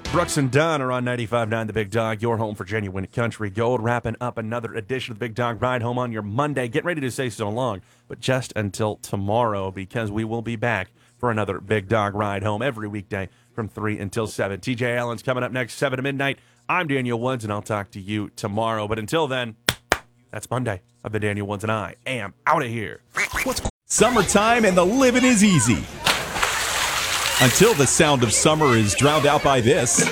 Brooks and Dunn are on 95.9 The Big Dog, your home for genuine country gold, wrapping up another edition of the Big Dog Ride Home on your Monday. Get ready to say so long, but just until tomorrow, because we will be back for another Big Dog Ride Home every weekday from 3 until 7. TJ Allen's coming up next, 7 to midnight. I'm Daniel Woods, and I'll talk to you tomorrow. But until then, that's Monday of the Daniel Woods, and I am out of here. Summertime and the living is easy. Until the sound of summer is drowned out by this.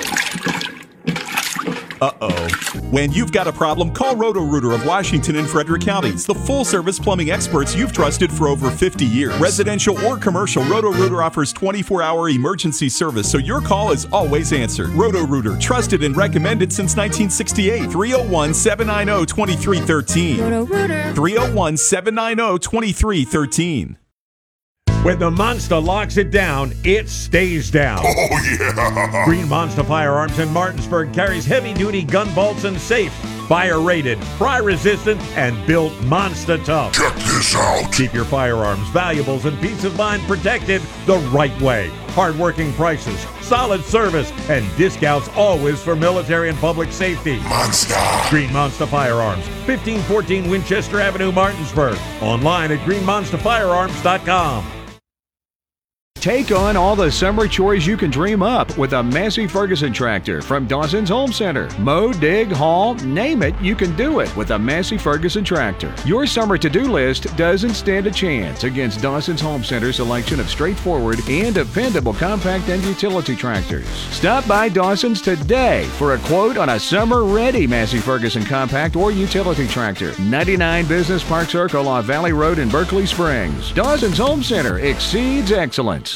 Uh-oh. When you've got a problem, call Roto-Rooter of Washington and Frederick counties, the full-service plumbing experts you've trusted for over 50 years. Residential or commercial, Roto-Rooter offers 24-hour emergency service, so your call is always answered. Roto-Rooter, trusted and recommended since 1968. 301-790-2313. Roto-Rooter. 301-790-2313. When the Monster locks it down, it stays down. Oh, yeah! Green Monster Firearms in Martinsburg carries heavy-duty gun bolts and safes. Fire-rated, fry-resistant, and built monster tough. Check this out. Keep your firearms, valuables, and peace of mind protected the right way. Hard-working prices, solid service, and discounts always for military and public safety. Monster. Green Monster Firearms, 1514 Winchester Avenue, Martinsburg. Online at greenmonsterfirearms.com. Take on all the summer chores you can dream up with a Massey Ferguson tractor from Dawson's Home Center. Mow, dig, haul, name it, you can do it with a Massey Ferguson tractor. Your summer to-do list doesn't stand a chance against Dawson's Home Center's selection of straightforward and dependable compact and utility tractors. Stop by Dawson's today for a quote on a summer-ready Massey Ferguson compact or utility tractor. 99 Business Park Circle off Valley Road in Berkeley Springs. Dawson's Home Center exceeds excellence.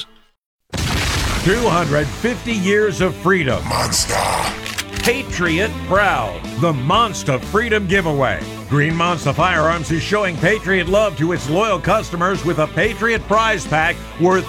250 years of freedom. Monster. Patriot proud. The Monster Freedom Giveaway. Green Monster Firearms is showing Patriot love to its loyal customers with a Patriot prize pack worth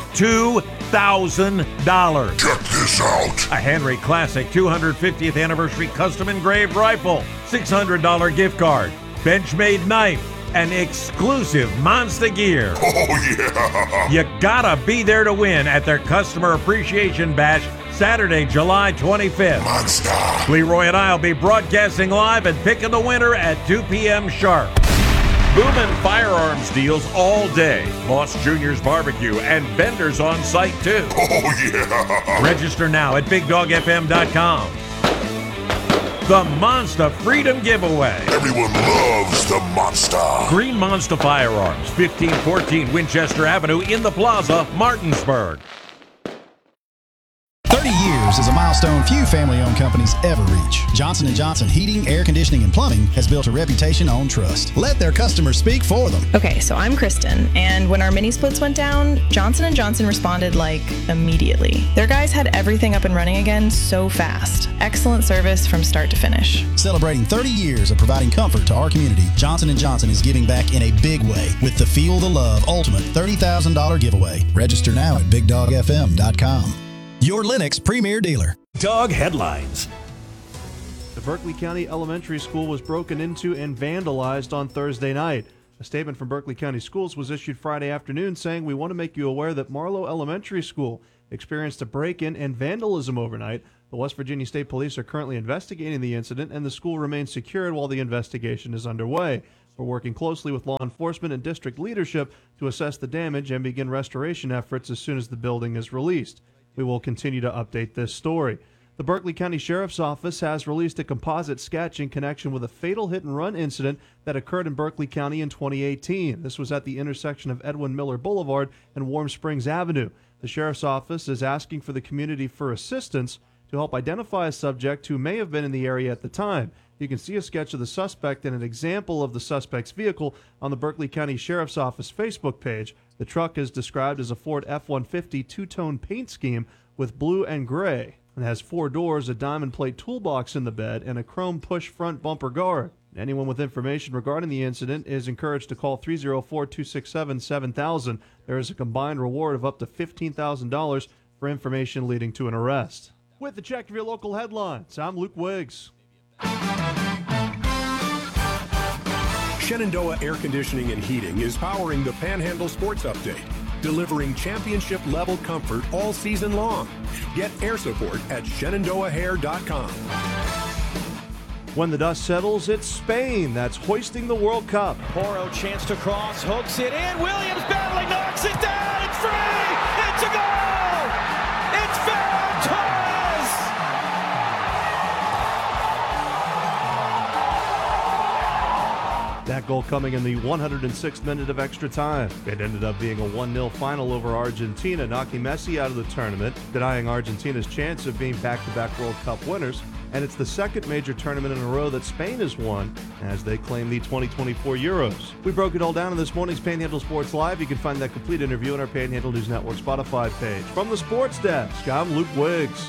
$2,000. Check this out. A Henry Classic 250th Anniversary Custom Engraved Rifle. $600 gift card. Benchmade knife. And exclusive Monster gear. Oh, yeah. You gotta be there to win at their Customer Appreciation Bash, Saturday, July 25th. Monster. Leroy and I will be broadcasting live and picking the winner at 2 p.m. sharp. Boomin' firearms deals all day. Moss Jr.'s Barbecue and vendors on site, too. Oh, yeah. Register now at BigDogFM.com. The Monster Freedom Giveaway. Everyone loves the Monster. Green Monster Firearms, 1514 Winchester Avenue in the Plaza, Martinsburg. 30 years is a milestone few family-owned companies ever reach. Johnson & Johnson Heating, Air Conditioning, and Plumbing has built a reputation on trust. Let their customers speak for them. Okay, so I'm Kristen, and when our mini splits went down, Johnson & Johnson responded immediately. Their guys had everything up and running again so fast. Excellent service from start to finish. Celebrating 30 years of providing comfort to our community, Johnson & Johnson is giving back in a big way with the Feel the Love Ultimate $30,000 giveaway. Register now at BigDogFM.com. Your Lennox premier dealer. Dog headlines. The Berkeley County Elementary School was broken into and vandalized on Thursday night. A statement from Berkeley County Schools was issued Friday afternoon saying, "We want to make you aware that Marlowe Elementary School experienced a break-in and vandalism overnight. The West Virginia State Police are currently investigating the incident, and the school remains secured while the investigation is underway. We're working closely with law enforcement and district leadership to assess the damage and begin restoration efforts as soon as the building is released. We will continue to update this story." The Berkeley County Sheriff's Office has released a composite sketch in connection with a fatal hit-and-run incident that occurred in Berkeley County in 2018. This was at the intersection of Edwin Miller Boulevard and Warm Springs Avenue. The Sheriff's Office is asking for the community for assistance to help identify a subject who may have been in the area at the time. You can see a sketch of the suspect and an example of the suspect's vehicle on the Berkeley County Sheriff's Office Facebook page. The truck is described as a Ford F-150 two-tone paint scheme with blue and gray and has 4 doors, a diamond plate toolbox in the bed, and a chrome push front bumper guard. Anyone with information regarding the incident is encouraged to call 304-267-7000. There is a combined reward of up to $15,000 for information leading to an arrest. With the check of your local headlines, I'm Luke Wiggs. Shenandoah Air Conditioning and Heating is powering the Panhandle Sports Update. delivering championship-level comfort all season long. Get air support at shenandoahair.com. When the dust settles, it's Spain that's hoisting the World Cup. Porro chance to cross, hooks it in. Williams battling, knocks it down. It's free. It's a goal. It's Ferran Torres. That goal coming in the 106th minute of extra time. It ended up being a 1-0 final over Argentina, knocking Messi out of the tournament, denying Argentina's chance of being back-to-back World Cup winners. And it's the second major tournament in a row that Spain has won as they claim the 2024 Euros. We broke it all down in this morning's Panhandle Sports Live. You can find that complete interview on our Panhandle News Network Spotify page. From the Sports Desk, I'm Luke Wiggs.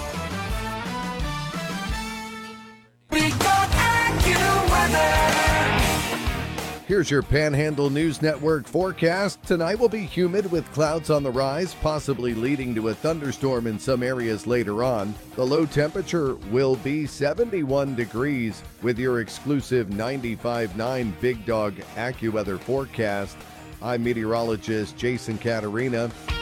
Here's your Panhandle News Network forecast. Tonight will be humid with clouds on the rise, possibly leading to a thunderstorm in some areas later on. The low temperature will be 71 degrees with your exclusive 95.9 Big Dog AccuWeather forecast. I'm meteorologist Jason Caterina.